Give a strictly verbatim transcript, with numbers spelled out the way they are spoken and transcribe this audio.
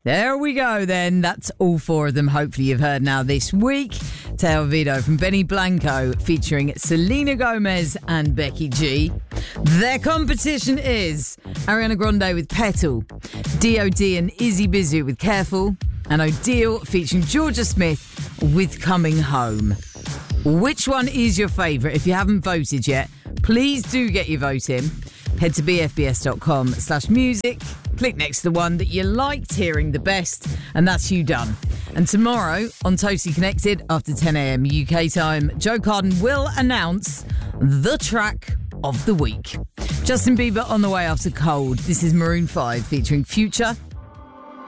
There we go then. That's all four of them. Hopefully you've heard now this week. Te Olvido from Benny Blanco featuring Selena Gomez and Becky G. Their competition is Ariana Grande with Petal, D O D and Izzy Bizu with Careful, and Odile featuring Georgia Smith with Coming Home. Which one is your favourite? If you haven't voted yet, please do get your vote in. Head to bfbs.com slash music. Click next to the one that you liked hearing the best, and that's you done. And tomorrow on Totally Connected, after ten a.m. U K time, Joe Carden will announce the track of the week. Justin Bieber on the way after Cold. This is Maroon five featuring Future